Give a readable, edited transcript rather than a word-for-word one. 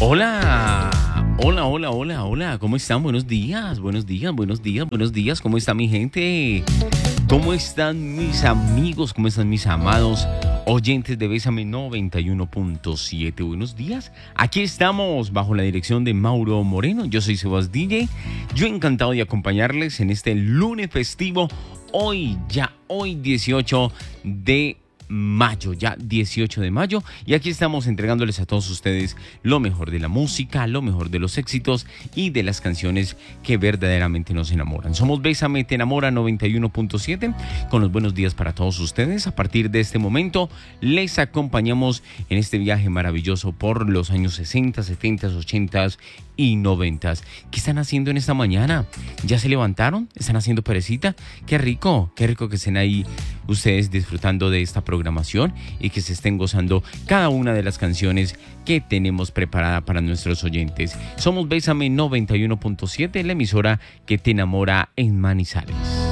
Hola, hola, hola, hola, hola, ¿cómo están? Buenos días, buenos días, buenos días, buenos días, ¿cómo está mi gente? ¿Cómo están mis amigos? ¿Cómo están mis amados oyentes de Bésame 91.7? Buenos días, aquí estamos bajo la dirección de Mauro Moreno, yo soy Sebas DJ, yo encantado de acompañarles en este lunes festivo, hoy 18 de mayo, ya 18 de mayo, y aquí estamos entregándoles a todos ustedes lo mejor de la música, lo mejor de los éxitos y de las canciones que verdaderamente nos enamoran. Somos Bésame Te Enamora 91.7 con los buenos días para todos ustedes. A partir de este momento les acompañamos en este viaje maravilloso por los años 60, 70, 80 y 90. ¿Qué están haciendo en esta mañana? ¿Ya se levantaron? ¿Están haciendo perecita? Qué rico que estén ahí ustedes disfrutando de esta programación y que se estén gozando cada una de las canciones que tenemos preparada para nuestros oyentes. Somos Bésame 91.7, la emisora que te enamora en Manizales.